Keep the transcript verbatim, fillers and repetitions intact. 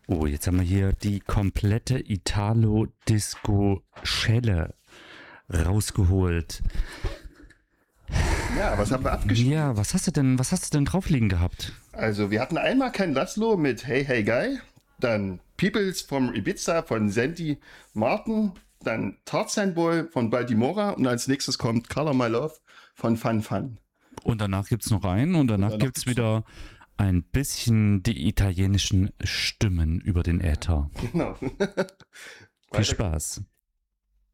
Oh, jetzt haben wir hier die komplette Italo-Disco-Schelle rausgeholt. Ja, was haben wir abgespielt? Ja, was hast du denn, was hast du denn draufliegen gehabt? Also, wir hatten einmal Ken Laszlo mit Hey Hey Guy, dann Peoples from Ibiza von Sandy Martin, dann Tarzan Boy von Baltimora und als nächstes kommt Color My Love von Fun Fun. Und danach gibt's noch einen und danach, und danach gibt's wieder ein bisschen die italienischen Stimmen über den Äther. Genau. Viel Spaß.